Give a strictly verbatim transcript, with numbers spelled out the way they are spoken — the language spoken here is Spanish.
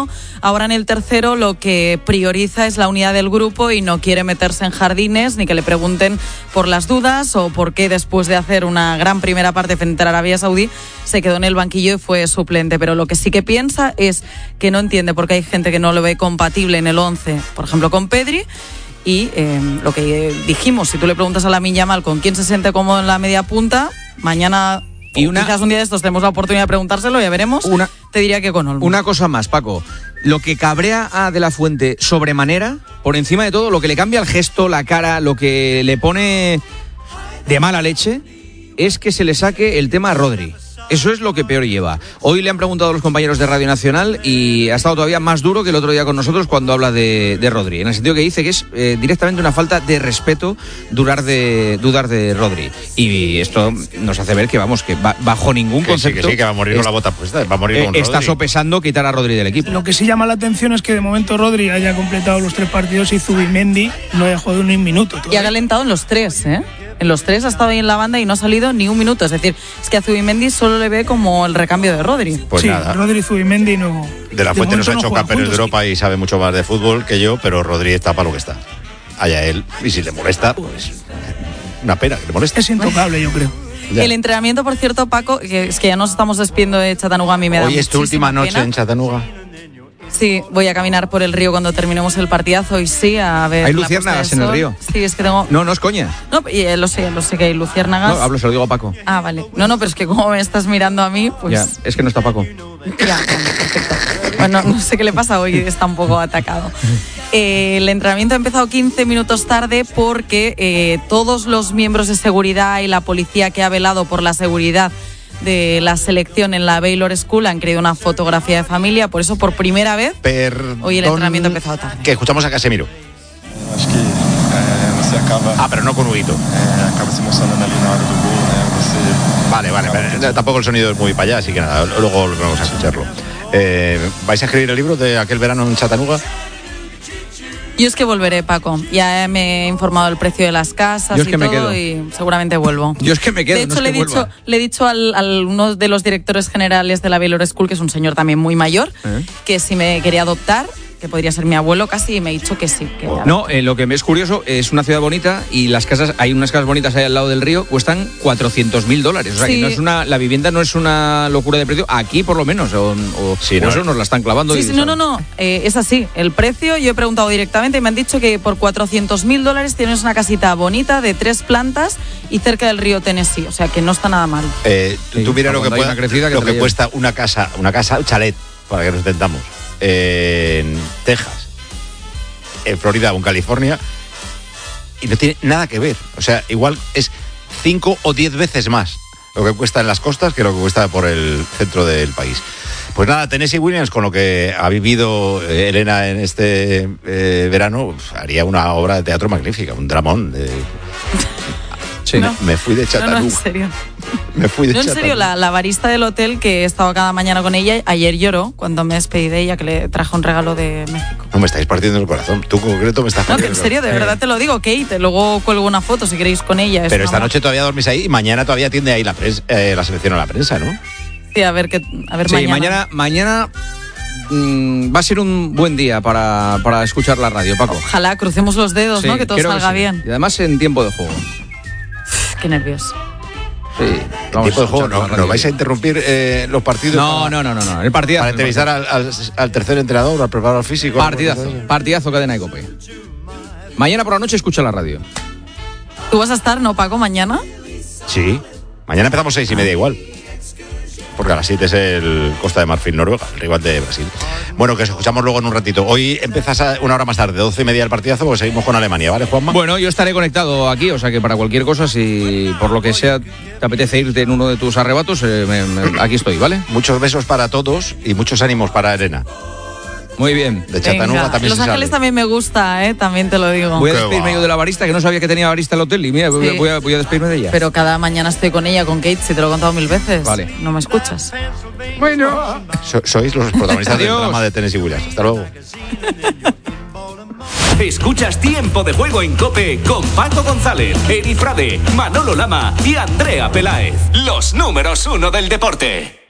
pero ahora en el tercero lo que prioriza es la unidad del grupo y no quiere meterse en jardines ni que le pregunten por las dudas o por qué después de hacer una gran primera parte frente a Arabia Saudí se quedó en el banquillo y fue suplente. Pero lo que sí que piensa es que no entiende por qué hay gente que no lo ve compatible en el once, por ejemplo con Pedri. Y eh, lo que dijimos, si tú le preguntas a Lamine Yamal con quién se siente cómodo en la media punta, mañana y una, quizás un día de estos tenemos la oportunidad de preguntárselo, ya veremos, una, te diría que con Olmo. Una cosa más, Paco, lo que cabrea a De la Fuente sobremanera, por encima de todo, lo que le cambia el gesto, la cara, lo que le pone de mala leche, es que se le saque el tema a Rodri. Eso es lo que peor lleva. Hoy le han preguntado a los compañeros de Radio Nacional y ha estado todavía más duro que el otro día con nosotros cuando habla de, de Rodri, en el sentido que dice que es eh, directamente una falta de respeto dudar de, dudar de Rodri. Y esto nos hace ver que, vamos, que ba, bajo ningún que concepto... Sí, que sí, que va a morir con la bota puesta, va a morir eh, con está Rodri. sopesando quitar a Rodri del equipo. Lo que sí llama la atención es que de momento Rodri haya completado los tres partidos y Zubimendi no haya jugado ni un minuto todavía. Y ha calentado en los tres, ¿eh? En los tres ha estado ahí en la banda y no ha salido ni un minuto. Es decir, es que a Zubimendi solo le ve como el recambio de Rodri. Pues sí, nada. Rodri y Zubimendi no... De la Fuente nos ha hecho no campeones de juntos, Europa y sabe mucho más de fútbol que yo, pero Rodri está para lo que está. Allá él. Y si le molesta, pues... Una pena que le moleste. Es intocable, yo creo. Ya. El entrenamiento, por cierto, Paco, que es que ya nos estamos despidiendo de Chattanooga, a mí me da Hoy es tu última noche pena. en Chattanooga. Sí, voy a caminar por el río cuando terminemos el partidazo y sí, a ver... ¿Hay luciérnagas en el río? Sí, es que tengo... No, no es coña. No, y, eh, lo sé, lo sé que hay luciérnagas. No, hablo, se lo digo a Paco. Ah, vale. No, no, pero es que como me estás mirando a mí, pues... Ya, es que no está Paco. Ya, perfecto. Bueno, no sé qué le pasa hoy, está un poco atacado. Eh, el entrenamiento ha empezado quince minutos tarde porque eh, todos los miembros de seguridad y la policía que ha velado por la seguridad de la selección en la Baylor School han querido una fotografía de familia, por eso por primera vez Perdón, hoy el entrenamiento ha empezado tarde. Que escuchamos a Casemiro. Acho que eh, você acaba... Ah, pero no con Huguito. Eh, acaba se emocionando ali na hora do gol, né? Você... Vale, vale, vale. Tampoco el sonido es muy para allá, así que nada, luego vamos a escucharlo. Eh, ¿Vais a escribir el libro de aquel verano en Chattanooga? Yo es que volveré, Paco. Ya me he informado del precio de las casas Yo es y que me todo quedo. y seguramente vuelvo. Yo es que me quedo, De hecho, no es le, que he dicho, vuelva. le he dicho al, al uno de los directores generales de la Baylor School, que es un señor también muy mayor, ¿Eh? que si me quería adoptar, que podría ser mi abuelo casi, y me ha dicho que sí. Que ya No, eh, lo que me es curioso, es una ciudad bonita y las casas, hay unas casas bonitas ahí al lado del río, cuestan cuatrocientos mil dólares. O sea, Sí. que no es una, la vivienda no es una locura de precio, aquí por lo menos, o, o, Sí, o no, eso nos la están clavando. Sí, y, sí, no, no, no, eh, es así. El precio, yo he preguntado directamente y me han dicho que por cuatrocientos mil dólares tienes una casita bonita de tres plantas y cerca del río Tennessee, o sea que no está nada mal. Eh, tú, Sí, tú mira para lo que, cuando hay pueda- una crecida que lo te que la cuesta una casa, una casa, un chalet, para que nos entendamos, en Texas, en Florida o en California, y no tiene nada que ver. O sea, igual es cinco o diez veces más lo que cuesta en las costas que lo que cuesta por el centro del país. Pues nada, Tennessee Williams, con lo que ha vivido eh, Elena en este eh, verano, pues, haría una obra de teatro magnífica, un dramón. De... Sí. No. Me fui de No, Chattanooga. no, en serio. Me fui de No, en serio, Chattanooga. la, la barista del hotel que he estado cada mañana con ella, ayer lloró cuando me despedí de ella, que le trajo un regalo de México. No me estáis partiendo el corazón. Tú en concreto me estás No, que partiendo en el serio, de corazón. verdad te lo digo, Kate. Luego cuelgo una foto si queréis con ella. es Pero un esta amor. noche todavía dormís ahí y mañana todavía atiende ahí la, prensa, eh, la selección a la prensa, ¿no? Sí, a ver, que, a ver Sí, mañana. mañana, mañana mm, va a ser un buen día para, para escuchar la radio, Paco. Ojalá crucemos los dedos, Sí, ¿no? Que todo creo salga sí. bien. Y además en tiempo de juego. Qué nervios. Sí, En vamos tiempo a de juego, escuchar ¿no, la radio. ¿no vais a interrumpir eh, los partidos? No, para, no, no, no, no. El partidazo. Para entrevistar al, al, al tercer entrenador, al preparador físico. Partidazo, partidazo, cadena de Cope. Mañana por la noche escucha la radio. ¿Tú vas a estar, no, Paco, mañana? Sí. Mañana empezamos seis y media igual. Porque a las siete es el Costa de Marfil, Noruega, el rival de Brasil. Bueno, que os escuchamos luego en un ratito. Hoy empiezas a una hora más tarde, doce y media el partidazo, porque seguimos con Alemania, ¿vale, Juanma? Bueno, yo estaré conectado aquí, o sea que para cualquier cosa, si por lo que sea te apetece irte en uno de tus arrebatos, eh, me- me- aquí estoy, ¿vale? Muchos besos para todos y muchos ánimos para Elena. Muy bien. De Chattanooga Venga. también Los se Ángeles sabe. también me gusta, ¿eh? También te lo digo. Voy a Qué despedirme va. yo de la barista, que no sabía que tenía barista en el hotel, y mira, voy, a- Sí. voy a, voy a despedirme de ella. Pero cada mañana estoy con ella, con Kate, si te lo he contado mil veces. Vale. No me escuchas. Bueno. So- sois los protagonistas del Adiós. drama de Tennessee Williams. Hasta luego. Escuchas Tiempo de Juego en COPE con Paco González, Eri Frade, Manolo Lama y Andrea Peláez. Los números uno del deporte.